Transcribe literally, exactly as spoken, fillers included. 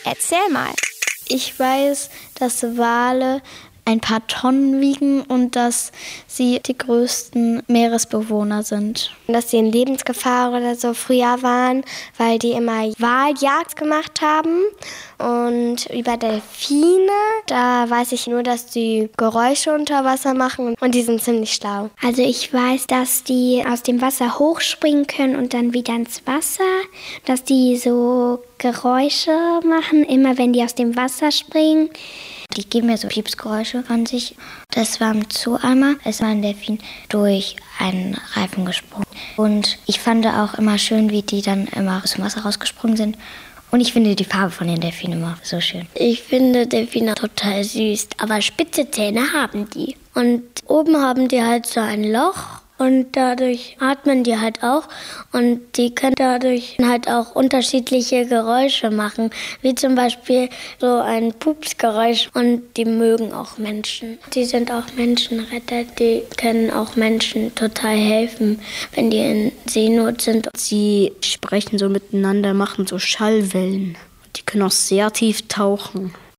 Erzähl mal. Ich weiß, dass Wale ein paar Tonnen wiegen und dass sie die größten Meeresbewohner sind. Dass sie in Lebensgefahr oder so früher waren, weil die immer Waljagd gemacht haben. Und über Delfine, da weiß ich nur, dass die Geräusche unter Wasser machen und die sind ziemlich schlau. Also ich weiß, dass die aus dem Wasser hochspringen können und dann wieder ins Wasser, dass die so Geräusche machen, immer wenn die aus dem Wasser springen. Die geben mir so Piepsgeräusche von sich. Das war im Zoo einmal. Es war ein Delfin durch einen Reifen gesprungen. Und ich fand auch immer schön, wie die dann immer aus dem Wasser rausgesprungen sind. Und ich finde die Farbe von den Delfinen immer so schön. Ich finde Delfine total süß, aber spitze Zähne haben die. Und oben haben die halt so ein Loch und dadurch atmen die halt auch. Und die können dadurch halt auch unterschiedliche Geräusche machen, wie zum Beispiel so ein Pupsgeräusch. Und die mögen auch Menschen. Die sind auch Menschenretter, die können auch Menschen total helfen, wenn die in Seenot sind. Sie sprechen so miteinander, machen so Schallwellen. Die können auch sehr tief tauchen.